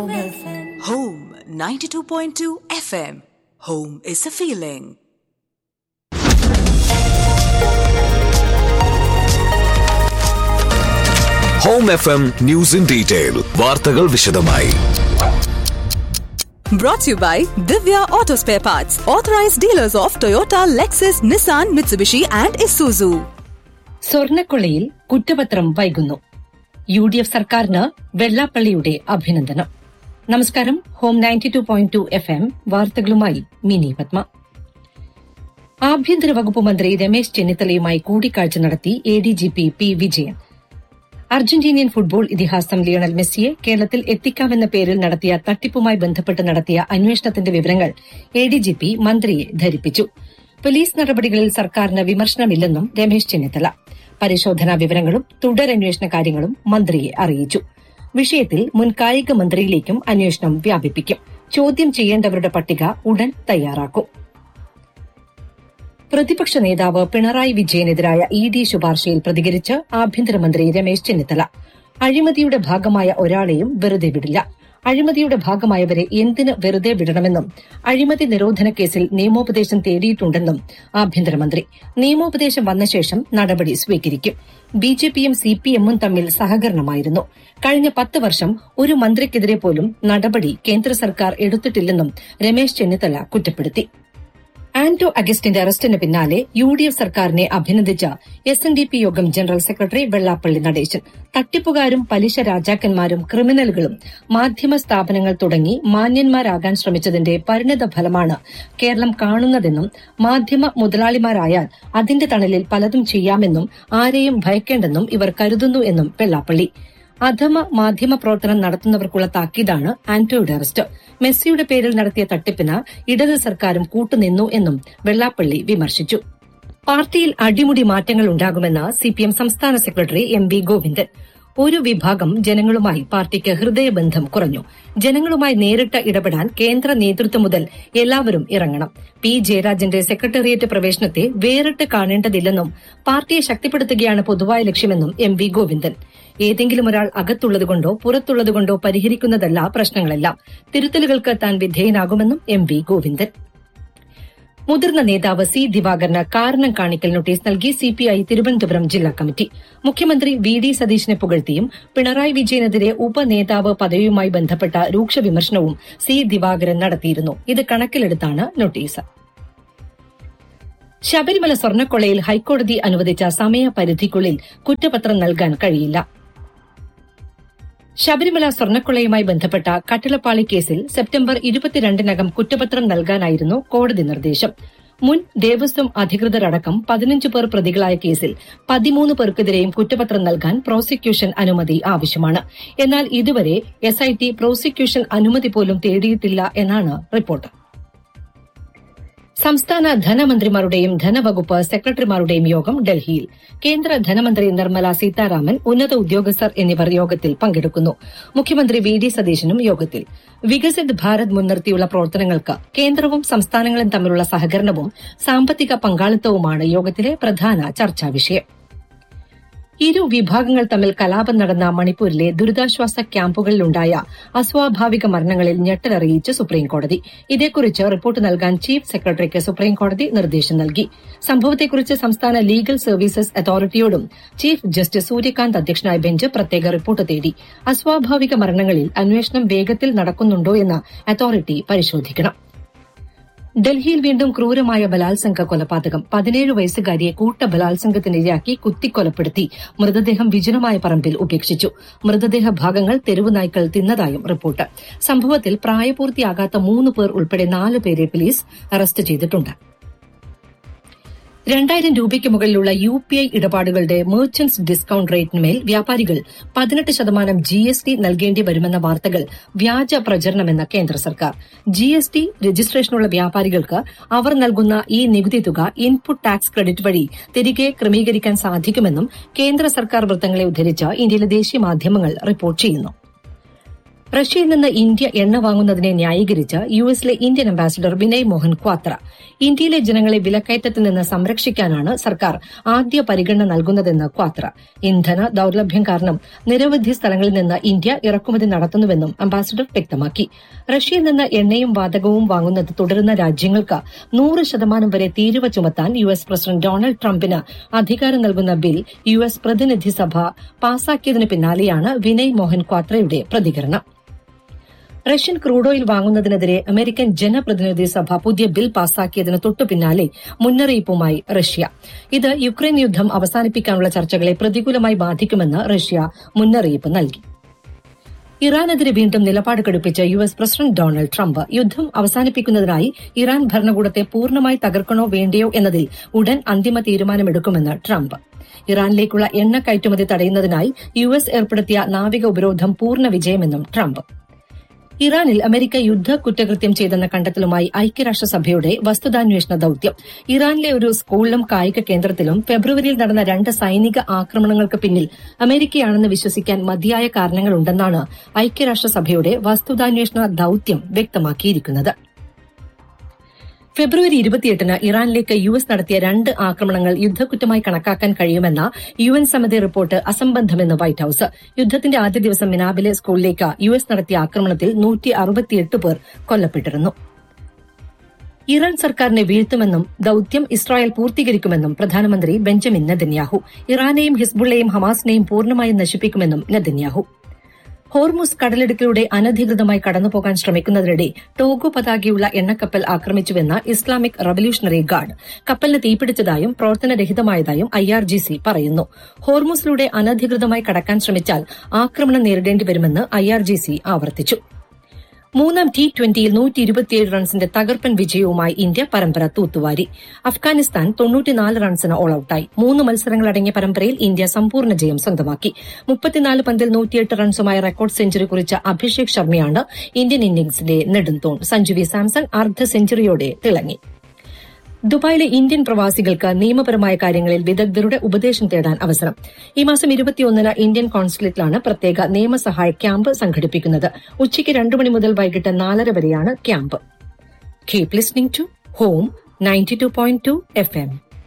Home 92.2 FM. Home is a feeling. Home FM News in Detail. വാർത്തകൾ വിശദമായി. Brought to you by Divya Auto Spare Parts, authorized dealers of Toyota, Lexus, Nissan, Mitsubishi and Isuzu. സ്വർണ്ണക്കൊള്ളയിൽ കുറ്റപത്രം വൈകുന്നു. UDF സർക്കാരിന് വെള്ളാപ്പള്ളിയുടെ അഭിനന്ദനം. നമസ്കാരം. Home 92.2 FM വാർത്തകളുമായി mini Padma. ആഭ്യന്തര വകുപ്പ് മന്ത്രി രമേശ് ചെന്നിത്തലയുമായി കൂടിക്കാഴ്ച നടത്തി ADGP P. Vijayan. Argentinian football ഇതിഹാസം ലിയണൽ മെസ്സിയെ കേരളത്തിൽ എത്തിക്കാമെന്ന പേരിൽ നടത്തിയ തട്ടിപ്പുമായി ബന്ധപ്പെട്ട് നടത്തിയ അന്വേഷണത്തിന്റെ വിവരങ്ങൾ ADGP മന്ത്രിയെ ധരിപ്പിച്ചു. പോലീസ് നടപടികളിൽ സർക്കാരിന് വിമർശനമില്ലെന്നും രമേശ് ചെന്നിത്തല. പരിശോധനാ വിവരങ്ങളും തുടരന്വേഷണ കാര്യങ്ങളും മന്ത്രിയെ അറിയിച്ചു. വിഷയത്തിൽ മുൻ കായിക മന്ത്രിയിലേക്കും അന്വേഷണം വ്യാപിപ്പിക്കും. ചോദ്യം ചെയ്യേണ്ടവരുടെ പട്ടിക ഉടൻ തയ്യാറാക്കും. പ്രതിപക്ഷ നേതാവ് പിണറായി വിജയനെതിരായ ED ശുപാർശയിൽ പ്രതികരിച്ച് ആഭ്യന്തരമന്ത്രി രമേശ് ചെന്നിത്തല. അഴിമതിയുടെ ഭാഗമായ ഒരാളെയും വെറുതെ വിടില്ല. അഴിമതിയുടെ ഭാഗമായവരെ എന്തിന് വെറുതെ വിടണമെന്നും അഴിമതി നിരോധന കേസിൽ നിയമോപദേശം തേടിയിട്ടുണ്ടെന്നും ആഭ്യന്തരമന്ത്രി. നിയമോപദേശം വന്ന ശേഷം നടപടി സ്വീകരിക്കും. BJPയും CPMഉം തമ്മിൽ സഹകരണമായിരുന്നു. കഴിഞ്ഞ 10 വർഷം ഒരു മന്ത്രിക്കെതിരെ പോലും നടപടി കേന്ദ്ര സർക്കാർ എടുത്തിട്ടില്ലെന്നും രമേശ് ചെന്നിത്തല കുറ്റപ്പെടുത്തി. ആന്റോ അഗസ്റ്റിന്റെ അറസ്റ്റിന് പിന്നാലെ UDF സർക്കാരിനെ അഭിനന്ദിച്ച SNDP യോഗം ജനറൽ സെക്രട്ടറി വെള്ളാപ്പള്ളി നടേശൻ. തട്ടിപ്പുകാരും പലിശ രാജാക്കന്മാരും ക്രിമിനലുകളും മാധ്യമ സ്ഥാപനങ്ങൾ തുടങ്ങി മാന്യന്മാരാകാൻ ശ്രമിച്ചതിന്റെ പരിണിത ഫലമാണ് കേരളം കാണുന്നതെന്നും മാധ്യമ മുതലാളിമാരായാൽ അതിന്റെ തണലിൽ പലതും ചെയ്യാമെന്നും ആരെയും ഭയക്കേണ്ടെന്നും ഇവർ കരുതുന്നു എന്നും വെള്ളാപ്പള്ളി. അധമ മാധ്യമ പ്രവർത്തനം നടത്തുന്നവർക്കുള്ള താക്കീതാണ് ആന്റോയുടെ അറസ്റ്റ്. മെസ്സിയുടെ പേരിൽ നടത്തിയ തട്ടിപ്പിന് ഇടത് സർക്കാരും കൂട്ടുനിന്നു എന്നും വെള്ളാപ്പള്ളി വിമർശിച്ചു. പാർട്ടിയിൽ അടിമുടി മാറ്റങ്ങൾ ഉണ്ടാകുമെന്ന് CPM സംസ്ഥാന സെക്രട്ടറി MV ഗോവിന്ദൻ. ഒരു വിഭാഗം ജനങ്ങളുമായി പാർട്ടിക്ക് ഹൃദയബന്ധം കുറഞ്ഞു. ജനങ്ങളുമായി നേരിട്ട് ഇടപെടാൻ കേന്ദ്ര നേതൃത്വം മുതൽ എല്ലാവരും ഇറങ്ങണം. P. ജയരാജന്റെ സെക്രട്ടേറിയറ്റ് പ്രവേശനത്തെ വേറിട്ട് കാണേണ്ടതില്ലെന്നും പാർട്ടിയെ ശക്തിപ്പെടുത്തുകയാണ് പൊതുവായ ലക്ഷ്യമെന്നും MV ഗോവിന്ദൻ. ഏതെങ്കിലും ഒരാൾ അകത്തുള്ളതുകൊണ്ടോ പുറത്തുള്ളതുകൊണ്ടോ പരിഹരിക്കുന്നതല്ല പ്രശ്നങ്ങളെല്ലാം. തിരുത്തലുകൾക്ക് താൻ വിധേയനാകുമെന്നും MV ഗോവിന്ദൻ. മുതിർന്ന നേതാവ് C. ദിവാകരന് കാരണം കാണിക്കൽ നോട്ടീസ് നൽകി CPI തിരുവനന്തപുരം ജില്ലാ കമ്മിറ്റി. മുഖ്യമന്ത്രി VD സതീശനെ പുകഴ്ത്തിയും പിണറായി വിജയനെതിരെ ഉപനേതാവ് പദവിയുമായി ബന്ധപ്പെട്ട രൂക്ഷ വിമർശനവും C. ദിവാകരൻ നടത്തിയിരുന്നു. ഇത് കണക്കിലെടുത്താണ് നോട്ടീസ്. ശബരിമല സ്വർണ്ണക്കൊള്ളയിൽ ഹൈക്കോടതി അനുവദിച്ച സമയപരിധിക്കുള്ളിൽ കുറ്റപത്രം നൽകാൻ കഴിയില്ല. ശബരിമല സ്വർണ്ണക്കൊള്ളയുമായി ബന്ധപ്പെട്ട കട്ടിളപ്പാളി കേസിൽ സെപ്റ്റംബർ 22-നകം കുറ്റപത്രം നൽകാനായിരുന്നു കോടതി നിർദ്ദേശം. മുൻ ദേവസ്വം അധികൃതരടക്കം 15 പേർ പ്രതികളായ കേസിൽ 13 പേർക്കെതിരെയും കുറ്റപത്രം നൽകാൻ പ്രോസിക്യൂഷൻ അനുമതി ആവശ്യമാണ്. എന്നാൽ ഇതുവരെ SIT പ്രോസിക്യൂഷൻ അനുമതി പോലും തേടിയിട്ടില്ല എന്നാണ് റിപ്പോർട്ട്. സംസ്ഥാന ധനമന്ത്രിമാരുടെയും ധനവകുപ്പ് സെക്രട്ടറിമാരുടെയും യോഗം ഡൽഹിയിൽ. കേന്ദ്ര ധനമന്ത്രി നിർമ്മല സീതാരാമൻ, ഉന്നത ഉദ്യോഗസ്ഥർ എന്നിവർ യോഗത്തിൽ പങ്കെടുക്കുന്നു. മുഖ്യമന്ത്രി VD സതീശനും യോഗത്തിൽ. വികസിത് ഭാരത് മുൻനിർത്തിയുള്ള പ്രവർത്തനങ്ങൾക്ക് കേന്ദ്രവും സംസ്ഥാനങ്ങളും തമ്മിലുള്ള സഹകരണവും സാമ്പത്തിക പങ്കാളിത്തവുമാണ് യോഗത്തിലെ പ്രധാന ചർച്ചാ വിഷയം. ഇരു വിഭാഗങ്ങൾ തമ്മിൽ കലാപം നടന്ന മണിപ്പൂരിലെ ദുരിതാശ്വാസ ക്യാമ്പുകളിലുണ്ടായ അസ്വാഭാവിക മരണങ്ങളിൽ ഞെട്ടലറിയിച്ച് സുപ്രീംകോടതി. ഇതേക്കുറിച്ച് റിപ്പോർട്ട് നൽകാൻ ചീഫ് സെക്രട്ടറിക്ക് സുപ്രീംകോടതി നിർദ്ദേശം നൽകി. സംഭവത്തെക്കുറിച്ച് സംസ്ഥാന legal services അതോറിറ്റിയോടും chief justice Suryakant അധ്യക്ഷനായ ബെഞ്ച് പ്രത്യേക റിപ്പോർട്ട് തേടി. അസ്വാഭാവിക മരണങ്ങളിൽ അന്വേഷണം വേഗത്തിൽ നടക്കുന്നുണ്ടോ എന്ന് അതോറിറ്റി പരിശോധിക്കണം. ഡൽഹിയിൽ വീണ്ടും ക്രൂരമായ ബലാത്സംഗ കൊലപാതകം. 17 വയസ്സുകാരിയെ കൂട്ടബലാത്സംഗത്തിനിരയാക്കി കുത്തിക്കൊലപ്പെടുത്തി മൃതദേഹം വിജനമായ പറമ്പിൽ ഉപേക്ഷിച്ചു. മൃതദേഹ ഭാഗങ്ങൾ തെരുവ് നായ്ക്കൾ തിന്നതായും റിപ്പോർട്ട്. സംഭവത്തിൽ പ്രായപൂർത്തിയാകാത്ത 3 പേർ ഉൾപ്പെടെ 4 പേരെ പോലീസ് അറസ്റ്റ് ചെയ്തിട്ടുണ്ട്. 2000 രൂപയ്ക്ക് മുകളിലുള്ള UPI ഇടപാടുകളുടെ മെർച്ചന്റ്സ് ഡിസ്കൌണ്ട് റേറ്റിന്മേൽ വ്യാപാരികൾ 18% GST നൽകേണ്ടി വരുമെന്ന വാർത്തകൾ വ്യാജ പ്രചരണമെന്ന് കേന്ദ്ര സർക്കാർ. GST രജിസ്ട്രേഷനുള്ള വ്യാപാരികൾക്ക് അവർ നൽകുന്ന ഈ നികുതി തുക ഇൻപുട്ട് ടാക്സ് ക്രെഡിറ്റ് വഴി തിരികെ ക്രമീകരിക്കാൻ സാധിക്കുമെന്നും കേന്ദ്ര സർക്കാർ വൃത്തങ്ങളെ ഉദ്ധരിച്ച് ഇന്ത്യയിലെ ദേശീയ മാധ്യമങ്ങൾ റിപ്പോർട്ട് ചെയ്യുന്നു. റഷ്യയിൽ നിന്ന് ഇന്ത്യ എണ്ണ വാങ്ങുന്നതിനെ ന്യായീകരിച്ച് യുഎസിലെ ഇന്ത്യൻ അംബാസിഡർ വിനയ് മോഹൻ ക്വാത്ര. ഇന്ത്യയിലെ ജനങ്ങളെ വിലക്കയറ്റത്തിൽ നിന്ന് സംരക്ഷിക്കാനാണ് സർക്കാർ ആദ്യ പരിഗണന നൽകുന്നതെന്ന് ക്വാത്ര. ഇന്ധന ദൌർലഭ്യം കാരണം നിരവധി സ്ഥലങ്ങളിൽ നിന്ന് ഇന്ത്യ ഇറക്കുമതി നടത്തുന്നുവെന്നും അംബാസിഡർ വ്യക്തമാക്കി. റഷ്യയിൽ നിന്ന് എണ്ണയും വാതകവും വാങ്ങുന്നത് തുടരുന്ന രാജ്യങ്ങൾക്ക് 100% വരെ തീരുവ ചുമത്താൻ യുഎസ് പ്രസിഡന്റ് ഡൊണാൾഡ് ട്രംപിന് അധികാരം നൽകുന്ന ബിൽ യുഎസ് പ്രതിനിധി സഭ പാസാക്കിയതിനു പിന്നാലെയാണ് വിനയ് മോഹൻ ക്വാത്രയുടെ പ്രതികരണം. റഷ്യൻ ക്രൂഡ് ഓയിൽ വാങ്ങുന്നതിനെതിരെ അമേരിക്കൻ ജനപ്രതിനിധി സഭ പുതിയ ബിൽ പാസാക്കിയതിന് തൊട്ടുപിന്നാലെ മുന്നറിയിപ്പുമായി റഷ്യ. ഇത് യുക്രൈൻ യുദ്ധം അവസാനിപ്പിക്കാനുള്ള ചർച്ചകളെ പ്രതികൂലമായി ബാധിക്കുമെന്ന് റഷ്യ മുന്നറിയിപ്പ് നൽകി. ഇറാനെതിരെ വീണ്ടും നിലപാട് കടുപ്പിച്ച യുഎസ് പ്രസിഡന്റ് ഡൊണാൾഡ് ട്രംപ് യുദ്ധം അവസാനിപ്പിക്കുന്നതിനായി ഇറാൻ ഭരണകൂടത്തെ പൂർണ്ണമായി തകർക്കണോ വേണ്ടയോ എന്നതിൽ ഉടൻ അന്തിമ തീരുമാനമെടുക്കുമെന്ന് ട്രംപ്. ഇറാനിലേക്കുള്ള എണ്ണ കയറ്റുമതി തടയുന്നതിനായി യുഎസ് ഏർപ്പെടുത്തിയ നാവിക ഉപരോധം പൂർണ്ണ വിജയമെന്നും ട്രംപ്. ഇറാനിൽ അമേരിക്ക യുദ്ധ കുറ്റകൃത്യം ചെയ്തെന്ന കണ്ടെത്തലുമായി ഐക്യരാഷ്ട്രസഭയുടെ വസ്തുതാന്വേഷണ ദൌത്യം. ഇറാനിലെ ഒരു സ്കൂളിലും കായിക കേന്ദ്രത്തിലും ഫെബ്രുവരിയിൽ നടന്ന 2 സൈനിക ആക്രമണങ്ങൾക്ക് പിന്നിൽ അമേരിക്കയാണെന്ന് വിശ്വസിക്കാൻ മതിയായ കാരണങ്ങളുണ്ടെന്നാണ് ഐക്യരാഷ്ട്രസഭയുടെ വസ്തുതാന്വേഷണ ദൌത്യം വ്യക്തമാക്കിയിരിക്കുന്നത്. ഫെബ്രുവരി 28-ന് ഇറാനിലേക്ക് യുഎസ് നടത്തിയ 2 ആക്രമണങ്ങൾ യുദ്ധക്കുറ്റമായി കണക്കാക്കാൻ കഴിയുമെന്ന യുഎൻ സമിതി റിപ്പോർട്ട് അസംബന്ധമെന്ന് വൈറ്റ് ഹൌസ്. യുദ്ധത്തിന്റെ ആദ്യ ദിവസം മിനാബിലെ സ്കൂളിലേക്ക് യുഎസ് നടത്തിയ ആക്രമണത്തിൽ 168 പേർ കൊല്ലപ്പെട്ടിരുന്നു. ഇറാൻ സർക്കാരിനെ വീഴ്ത്തുമെന്നും ദൌത്യം ഇസ്രായേൽ പൂർത്തീകരിക്കുമെന്നും പ്രധാനമന്ത്രി ബെഞ്ചമിൻ നെതന്യാഹു. ഇറാനെയും ഹിസ്ബുള്ളയെയും ഹമാസിനെയും പൂർണ്ണമായും നശിപ്പിക്കുമെന്നും നെതന്യാഹു. ഹോർമുസ് കടലിടുക്കിലൂടെ അനധികൃതമായി കടന്നുപോകാൻ ശ്രമിക്കുന്നതിനിടെ ടോഗോ പതാകയുള്ള എണ്ണക്കപ്പൽ ആക്രമിച്ചുവെന്ന ഇസ്ലാമിക് റവല്യൂഷണറി ഗാർഡ്. കപ്പലിന് തീപിടിച്ചതായും പ്രവർത്തനരഹിതമായതായും IRGC പറയുന്നു. ഹോർമുസിലൂടെ അനധികൃതമായി കടക്കാൻ ശ്രമിച്ചാൽ ആക്രമണം നേരിടേണ്ടിവരുമെന്ന് IRGC ആവർത്തിച്ചു. 3-ാം T20യിൽ 127 റൺസിന്റെ തകർപ്പൻ വിജയവുമായി ഇന്ത്യ പരമ്പര തൂത്തുവാരി. അഫ്ഗാനിസ്ഥാൻ 94 റൺസിന് ഓൾ ഔട്ടായി. 3 മത്സരങ്ങളടങ്ങിയ പരമ്പരയിൽ ഇന്ത്യ സമ്പൂർണ്ണ ജയം സ്വന്തമാക്കി. 34 പന്തിൽ 108 റൺസുമായി റെക്കോർഡ് സെഞ്ചുറി കുറിച്ച അഭിഷേക് ശർമ്മയാണ് ഇന്ത്യൻ ഇന്നിംഗ്സിന്റെ നെടുംതൂൺ. സഞ്ജു വി സാംസൺ അർദ്ധ സെഞ്ചുറിയോടെ തിളങ്ങി. ദുബായിലെ ഇന്ത്യൻ പ്രവാസികൾക്ക് നിയമപരമായ കാര്യങ്ങളിൽ വിദഗ്ധരുടെ ഉപദേശം തേടാൻ അവസരം. ഈ മാസം 21-ന് ഇന്ത്യൻ കോൺസുലേറ്റിലാണ് പ്രത്യേക നിയമസഹായ ക്യാമ്പ് സംഘടിപ്പിക്കുന്നത്. ഉച്ചയ്ക്ക് 2 മണി മുതൽ വൈകിട്ട് 4:30 വരെയാണ് camp. Keep listening to home 92.2 FM.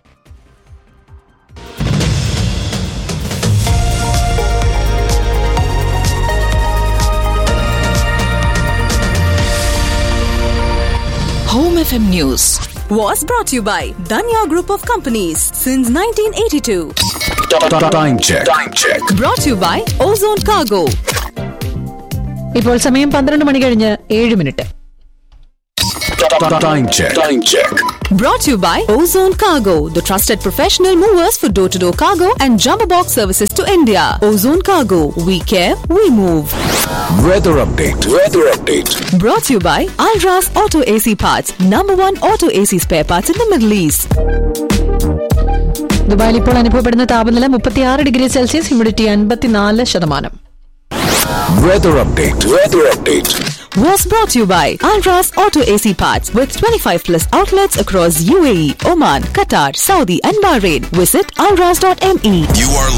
Home FM News was brought to you by Danya Group of Companies since 1982. Time check. Brought to you by Ozone Cargo. ഇപ്പോൾ സമയം 12 മണി കഴിഞ്ഞ് 7 minute. Time check. Brought to you by Ozone Cargo, the trusted professional movers for door-to-door cargo and jumbo box services to India. Ozone Cargo, we care, we move. Weather update. Brought to you by Alras Auto AC Parts, #1 auto AC spare parts in the Middle East. ദുബായിൽ ഇപ്പോൾ അനുഭവപ്പെടുന്ന താപനില 36 degree Celsius, humidity 54%. Weather update. Was brought to you by Alras Auto AC Parts with 25+ outlets across UAE, Oman, Qatar, Saudi and Bahrain. Visit alras.me. You are